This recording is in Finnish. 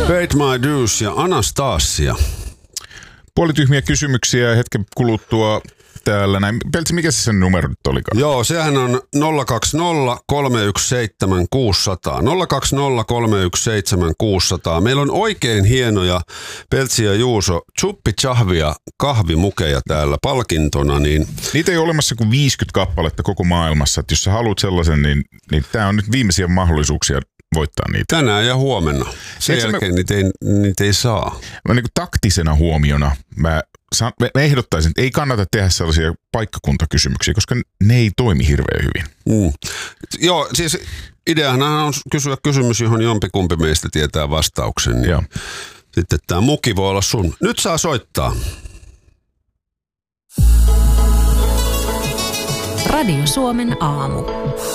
Paid My Dues ja Anastasia. Puolityhmiä kysymyksiä hetken kuluttua täällä näin. Peltsi, mikä se sen numero nyt olikaan? Joo, sehän on 020 317 600. 020 317 600. Meillä on oikein hienoja Peltsi ja Juuso Chuppi Chahvia kahvimukeja täällä palkintona. Niin Niitä ei ole olemassa kuin 50 kappaletta koko maailmassa. Että jos sä haluat sellaisen, niin tämä on nyt viimeisiä mahdollisuuksia voittaa niitä. tänään ja huomenna. Sen jälkeen niitä ei saa. Mä niin kuin taktisena huomiona mä ehdottaisin, että ei kannata tehdä sellaisia paikkakuntakysymyksiä, koska ne ei toimi hirveän hyvin. Joo, siis ideahan on kysyä kysymys, johon jompikumpi meistä tietää vastauksen. Niin sitten tämä muki voi olla sun. Nyt saa soittaa. Radio Suomen aamu.